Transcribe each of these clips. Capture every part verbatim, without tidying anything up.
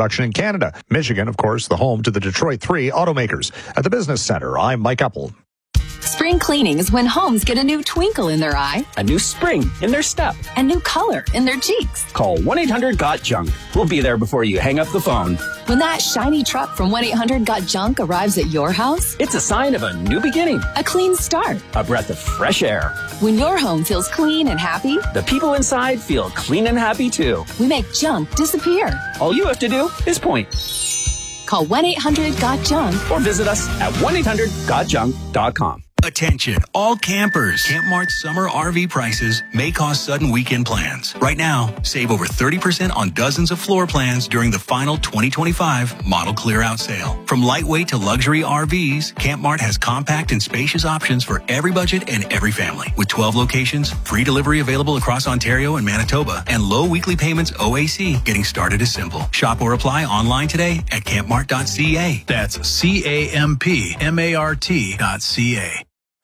production in Canada. Michigan, of course, the home to the Detroit three automakers. At the Business Center, I'm Mike Epple. Spring cleaning is when homes get a new twinkle in their eye, a new spring in their step, a new color in their cheeks. Call one eight hundred got junk. We'll be there before you hang up the phone. When that shiny truck from one eight hundred got junk arrives at your house, it's a sign of a new beginning, a clean start, a breath of fresh air. When your home feels clean and happy, the people inside feel clean and happy too. We make junk disappear. All you have to do is point. Call one eight hundred got junk or visit us at one eight hundred got junk dot com. Attention, all campers. Camp Mart's summer R V prices may cause sudden weekend plans. Right now, save over thirty percent on dozens of floor plans during the final twenty twenty-five model clear-out sale. From lightweight to luxury R Vs, Camp Mart has compact and spacious options for every budget and every family. With twelve locations, free delivery available across Ontario and Manitoba, and low weekly payments O A C. Getting started is simple. Shop or apply online today at camp mart dot c a. That's C A M P M A R T dot C A.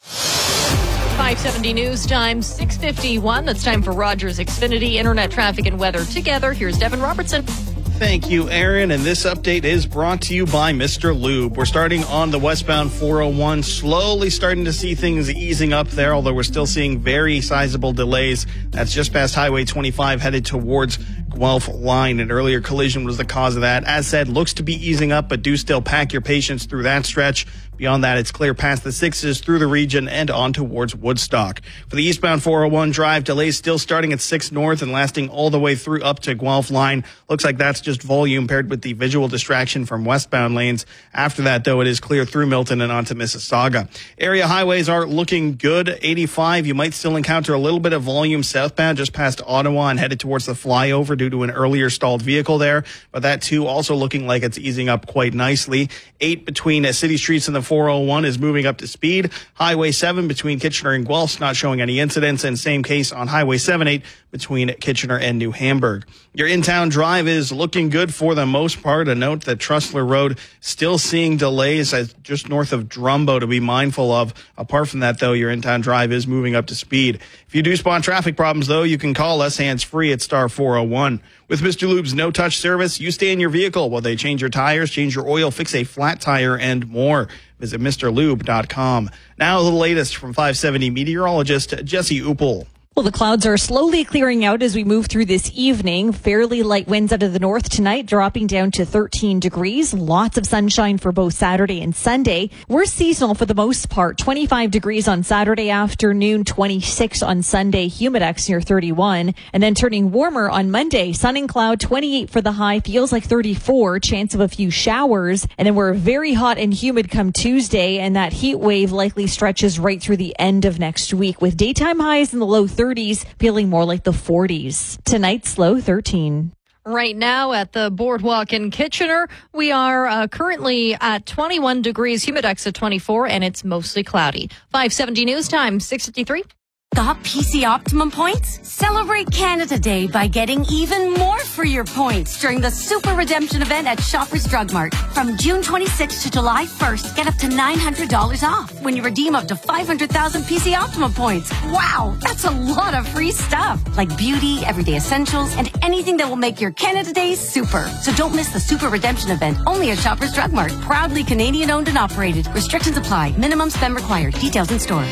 five seventy News Time, six fifty-one. That's time for Rogers Xfinity Internet Traffic and Weather together. Here's Devin Robertson. Thank you, Aaron. And this update is brought to you by Mister Lube. We're starting on the westbound four oh one, slowly starting to see things easing up there, although we're still seeing very sizable delays. That's just past Highway twenty-five headed towards Guelph Line. An earlier collision was the cause of that. As said, looks to be easing up, but do still pack your patience through that stretch. Beyond that, it's clear past the sixes through the region and on towards Woodstock. For the eastbound four oh one drive, delays still starting at six North and lasting all the way through up to Guelph Line. Looks like that's just volume paired with the visual distraction from westbound lanes. After that, though, it is clear through Milton and onto Mississauga. Area highways are looking good. eighty-five, you might still encounter a little bit of volume southbound just past Ottawa and headed towards the flyover due to an earlier stalled vehicle there. But that, too, also looking like it's easing up quite nicely. eight between uh, City Streets and the four oh one is moving up to speed. Highway seven between Kitchener and Guelph's not showing any incidents, and same case on Highway seven eight between Kitchener and New Hamburg. Your in-town drive is looking good for the most part. A note that Trustler Road still seeing delays as just north of Drumbo to be mindful of. Apart from that, though, your in-town drive is moving up to speed. If you do spot traffic problems, though, you can call us hands-free at star four oh one. With Mister Lube's no-touch service, you stay in your vehicle while they change your tires, change your oil, fix a flat tire, and more. Visit Mr Lube dot com. Now the latest from five seventy meteorologist Jesse Uppel. Well, the clouds are slowly clearing out as we move through this evening. Fairly light winds out of the north tonight, dropping down to thirteen degrees. Lots of sunshine for both Saturday and Sunday. We're seasonal for the most part. twenty-five degrees on Saturday afternoon, twenty-six on Sunday, humidex near thirty-one. And then turning warmer on Monday, sun and cloud, twenty-eight for the high, feels like thirty-four, chance of a few showers. And then we're very hot and humid come Tuesday, and that heat wave likely stretches right through the end of next week with daytime highs in the low thirties. Feeling more like the forties. Tonight's low thirteen. Right now at the Boardwalk in Kitchener, we are uh, currently at twenty-one degrees, humidex at twenty-four, and it's mostly cloudy. five seventy News Time, six fifty-three. Got P C Optimum points? Celebrate Canada Day by getting even more for your points during the Super Redemption event at Shoppers Drug Mart. From June twenty-sixth to July first, get up to nine hundred dollars off when you redeem up to five hundred thousand P C Optimum points. Wow, that's a lot of free stuff. Like beauty, everyday essentials, and anything that will make your Canada Day super. So don't miss the Super Redemption event only at Shoppers Drug Mart. Proudly Canadian owned and operated. Restrictions apply. Minimum spend required. Details in store.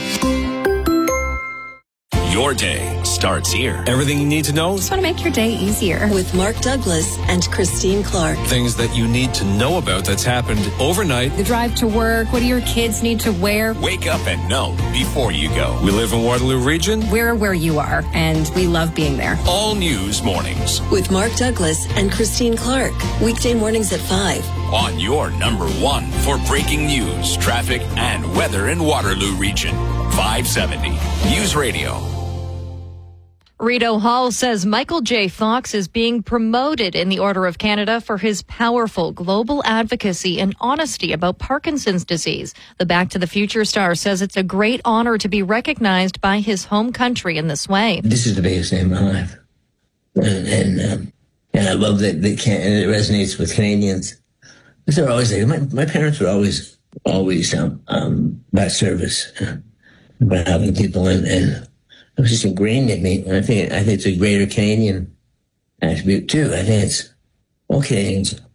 Your day starts here. Everything you need to know. Just want to make your day easier. With Mark Douglas and Christine Clark. Things that you need to know about that's happened overnight. The drive to work. What do your kids need to wear? Wake up and know before you go. We live in Waterloo Region. We're where you are, and we love being there. All News Mornings. With Mark Douglas and Christine Clark. Weekday mornings at five. On your number one for breaking news, traffic, and weather in Waterloo Region. five seventy News Radio. Rideau Hall says Michael J. Fox is being promoted in the Order of Canada for his powerful global advocacy and honesty about Parkinson's disease. The Back to the Future star says it's a great honor to be recognized by his home country in this way. This is the biggest name in my life. And, and, um, and I love that, that can, it resonates with Canadians. Because they're always like, my, my parents were always, always um, um, about service, uh, about helping people, and, and it was just ingrained in me. And I think, I think it's a greater Canadian attribute too. I think it's, all Canadians